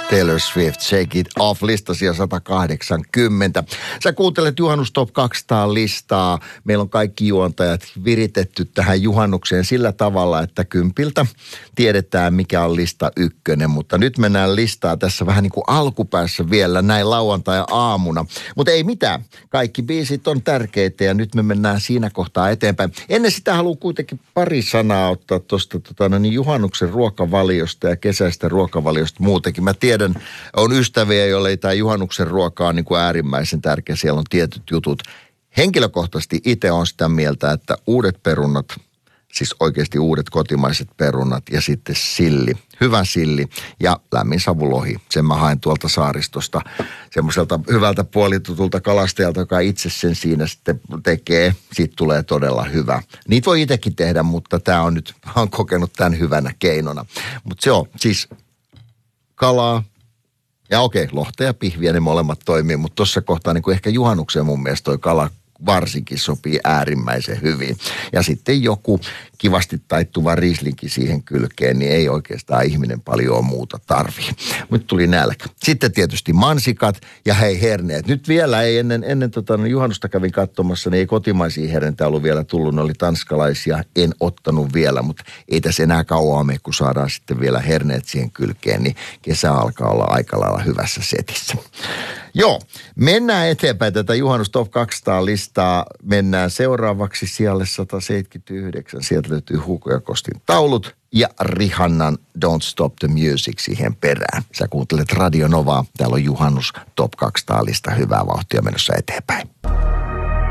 Taylor Swift, Shake It Off, listasi 180. Sä kuuntelet Juhannus Top 200 listaa. Meillä on kaikki juontajat viritetty tähän juhannukseen sillä tavalla, että kympiltä tiedetään mikä on lista ykkönen. Mutta nyt mennään listaa tässä vähän niin kuin alkupäässä vielä näin lauantai-aamuna. Mutta ei mitään. Kaikki biisit on tärkeitä ja nyt me mennään siinä kohtaa eteenpäin. Ennen sitä haluan kuitenkin pari sanaa ottaa tuosta juhannuksen ruokavaliosta ja kesäistä ruokavaliosta muutenkin. Mä tiedän, on ystäviä, joille ei tämä juhannuksen ruoka on niin kuin äärimmäisen tärkeä. Siellä on tietyt jutut. Henkilökohtaisesti itse on sitä mieltä, että uudet perunat, siis oikeasti uudet kotimaiset perunat ja sitten silli, hyvä silli ja lämmin savulohi. Sen mä haen tuolta saaristosta semmoiselta hyvältä puolitutulta kalastajalta, joka itse sen siinä sitten tekee. Siitä tulee todella hyvä. Niitä voi itsekin tehdä, mutta tämä on nyt, mä oon kokenut tämän hyvänä keinona. Mutta se on siis kalaa ja lohta ja pihviä, ne molemmat toimii, mutta tuossa kohtaa niin kuin ehkä juhannukseen mun mielestä toi kala varsinkin sopii äärimmäisen hyvin. Ja sitten joku kivasti taittuva riislinki siihen kylkeen, niin ei oikeastaan ihminen paljon muuta tarvii. Nyt tuli nälkä. Sitten tietysti mansikat ja hei herneet. Nyt vielä ei ennen juhannusta kävin katsomassa, niin ei kotimaisia herneitä ollut vielä tullut. Ne oli tanskalaisia, en ottanut vielä, mutta ei tässä enää kauan mene, kun saadaan sitten vielä herneet siihen kylkeen, niin kesä alkaa olla aika lailla hyvässä setissä. Joo, mennään eteenpäin tätä Juhannus Top 200 listaa. Mennään seuraavaksi sijalle 179. Sieltä löytyy Hugo ja Kostin taulut ja Rihannan Don't Stop the Music siihen perään. Sä kuuntelet Radio Novaa. Täällä on Juhannus Top 200 lista. Hyvää vauhtia menossa eteenpäin.